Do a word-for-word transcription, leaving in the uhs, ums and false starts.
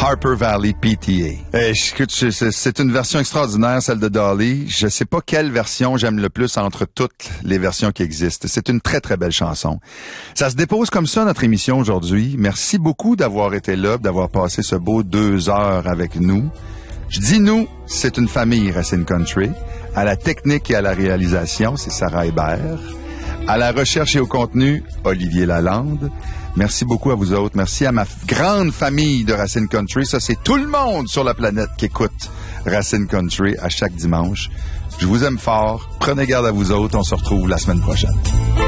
Harper Valley P T A. Eh, écoute, c'est une version extraordinaire, celle de Dolly. Je sais pas quelle version j'aime le plus entre toutes les versions qui existent. C'est une très, très belle chanson. Ça se dépose comme ça, notre émission aujourd'hui. Merci beaucoup d'avoir été là, d'avoir passé ce beau deux heures avec nous. Je dis nous, c'est une famille Racine Country. À la technique et à la réalisation, c'est Sarah Hébert. À la recherche et au contenu, Olivier Lalande. Merci beaucoup à vous autres. Merci à ma grande famille de Racine Country. Ça, c'est tout le monde sur la planète qui écoute Racine Country à chaque dimanche. Je vous aime fort. Prenez garde à vous autres. On se retrouve la semaine prochaine.